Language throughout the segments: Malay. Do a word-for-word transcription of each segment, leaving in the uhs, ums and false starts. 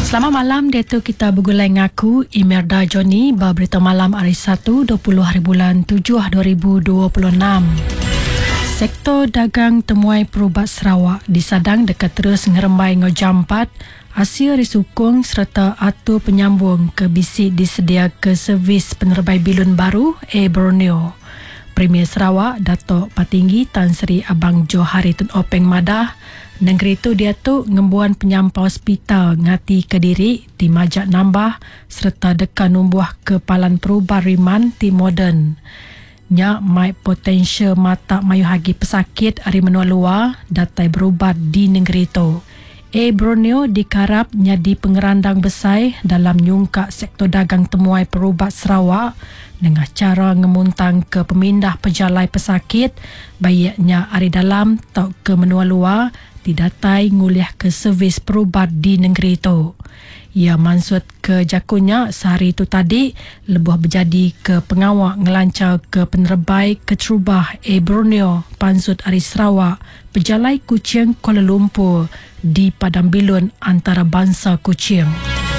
Selamat malam, Dato' kita bergulai ngaku Imelda Johnny berberita malam hari Sabtu dua puluh hari bulan tujuh dua ribu dua puluh enam. Sektor dagang temuai perubat Sarawak disadang dekat terus ngerembai ngojampat hasil risukung serta atur penyambung ke bisik disedia ke servis penerbai bilun baru Air Borneo. Premier Sarawak Dato' Patinggi Tan Sri Abang Johari Tun Openg Madah negeri itu dia tu ngembuan penyampau hospital ngati Kediri di Majak Nambah serta dekat numbuh kepalan perubahan riman ti moden. Nya mai potensial mata mayu hagi pesakit hari menua luar datai berubat di negeri itu. Air Borneo dikarap nyadi pengerandang besar dalam nyungkak sektor dagang temuai perubat Sarawak dengan cara ngemuntang ke pemindah pejalai pesakit bayaknya hari dalam atau ke menua luar didatai nguliah ke servis perubat di negeri itu. Ia maksud ke jakunya sehari itu tadi lebuh berjadi ke pengawak ngelancar ke penerbai ke Terubah Air Borneo Pansut Ari Sarawak pejalai Kuching Kuala Lumpur di Padang Bilun antarabangsa Kuching.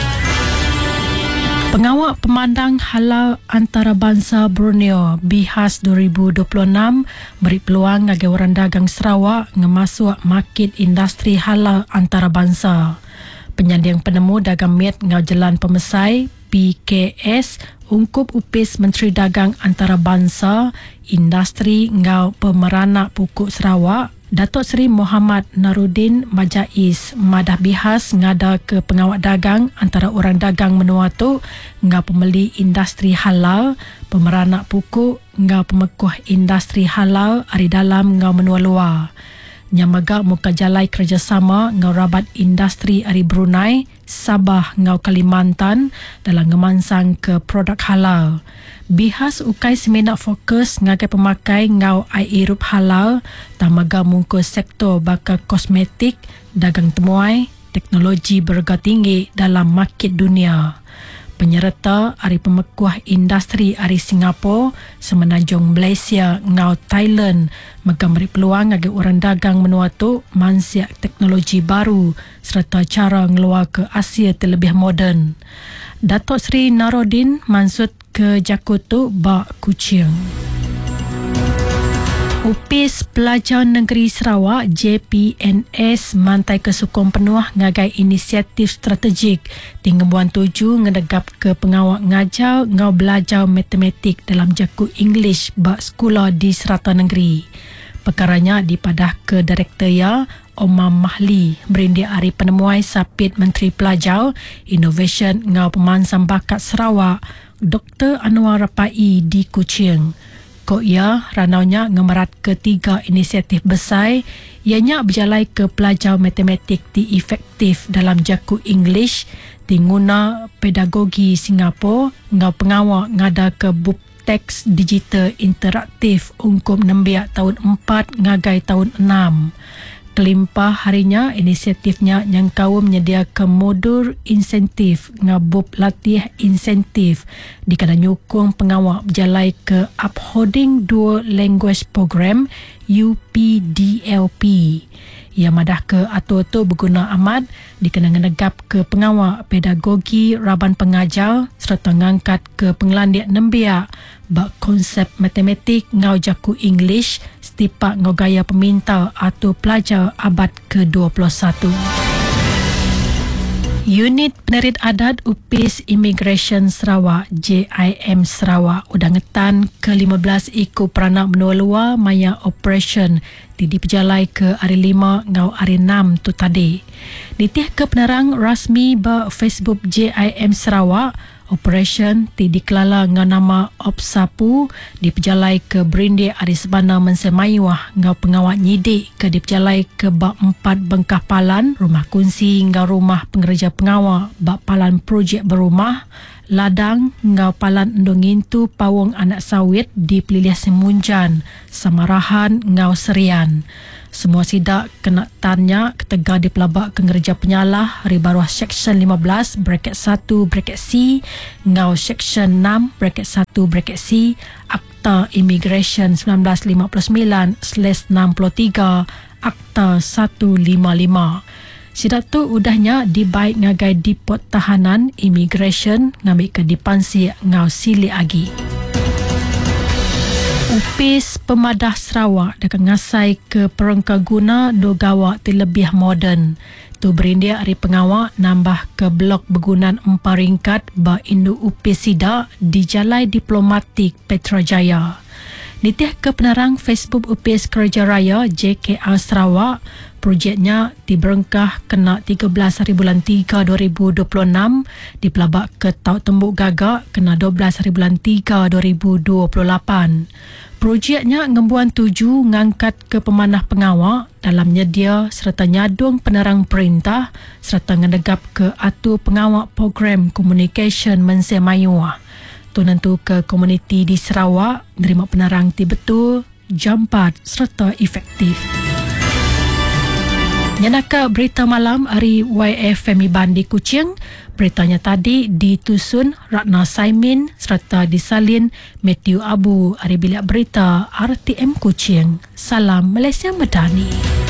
Pengawak Pemandang Halal Antarabangsa Borneo B H A S dua ribu dua puluh enam beri peluang bagi orang dagang Sarawak ngemasuk market industri halal antarabangsa. Penyanding penemu dagang mit ngau jalan pemesai P K S ungkup upis Menteri Dagang Antarabangsa Industri ngau Pemeranak Pukuk Sarawak Datuk Seri Muhammad Narudin Majais madah bihas ngada ke pengawak dagang antara orang dagang menua tu ngau pembeli industri halal, pemeranak pukuk ngau pemekuh industri halal ari dalam ngau menua luar. Nyamaga muka jalai kerjasama ngau rabat industri ari Brunei, Sabah ngau Kalimantan dalam ngemansang ke produk halal. Bihas ukai semenak fokus ngagai pemakai ngau air irup halal tamaga mungkus sektor bakal kosmetik, dagang temuai, teknologi berharga tinggi dalam market dunia. Penyerta ari pemekuah industri ari Singapura, semenanjung Malaysia ngau Thailand mega beri peluang bagi orang dagang menua tu mansiak teknologi baru serta cara ngeluar ke Asia terlebih moden. Datuk Seri Narudin maksud ke Jakutu Bak Kuching. Upis Pelajar Negeri Sarawak J P N S mantai ke sukong penuh ngagai inisiatif strategik tinggembuan tuju ngedegap ke pengawak ngajar ngau belajar matematik dalam jaku English bak sekolah di serata negeri. Perkaranya dipadah ke Direktur ya Omar Mahli berindik hari penemuai sapit Menteri Pelajar Innovation ngau pemansam bakat Sarawak Doktor Anwar Rapai di Kuching. Kok ia ranaunya ngemerat ketiga inisiatif besar ianya berjalai ke pelajar matematik di efektif dalam jaku English di guna pedagogi Singapura ngau pengawak ngada ke buk teks digital interaktif ungkup nembiak tahun empat ngagai tahun enam. Kelimpah harinya inisiatifnya yang kau menyediakan modul insentif ngabub latih insentif di kana nyukung pengawak berjalai ke Upholding Dual Language Program U P D L P. Ia madah ke atur-atur berguna amat dikena ngenegap ke pengawak pedagogi raban pengajar serta ngangkat ke penglandiak nembiak bak konsep matematik ngau jaku English setipak ngau gaya peminta atau pelajar abad ke dua puluh satu. Unit Penerit Adat Upis Immigration Sarawak J I M Sarawak udah ngetan ke lima belas ikut peranak menua luar maya operation di diperjalai ke hari lima ngau hari enam tu tadi. Ditih ke penerang rasmi ba Facebook J I M Sarawak operation ti dikelala ngau nama Opsapu diperjalai ke Berindi hari sebana mensemayuah ngau pengawak nyidik ke diperjalai ke bak empat bengkah palan rumah kunci ngau rumah pengerja pengawak bak palan projek berumah ladang ngau palan endong intu pawong anak sawit di Peliliah Semunjan Samarahan ngau Serian. Semua sidak kena tanya ketega di pelabak kengerja penyalah hari baruah Seksyen lima belas bracket satu bracket C ngau Seksyen enam bracket satu bracket C Akta Immigration seribu sembilan ratus lima puluh sembilan slash enam puluh tiga Akta seratus lima puluh lima. Sidak tu udahnya dibaik ngagai dipot tahanan immigration ngambil ke dipansi ngau sili agi. Upis Pemadah Sarawak dekat ngasai ke perangka guna do gawak terlebih moden. Tu berindia hari pengawak nambah ke blok bergunaan empat ringkat ba Indo Upis Sidak di Jalai Diplomatik Petrajaya. Nitih ke penerang Facebook Upis Kerja Raya J K R Sarawak, projeknya diberengkah kena tiga belas hari bulan tiga dua ribu dua puluh enam, dipelabak ke Taut Tembuk Gagak kena dua belas hari bulan tiga dua ribu dua puluh lapan. Projeknya ngembuan tuju ngangkat ke pemanah pengawak dalam nyedia serta nyadung penerang perintah serta ngedegap ke atu pengawak program communication Mense Mayuah. Tu nentu ke komuniti di Sarawak nerima penerang ti betul, jampat serta efektif. Nyanaka berita malam hari Y F M Iban di Kuching. Beritanya tadi ditusun Ratna Saimin serta disalin Matthew Abu. Hari bilik berita R T M Kuching. Salam Malaysia Madani.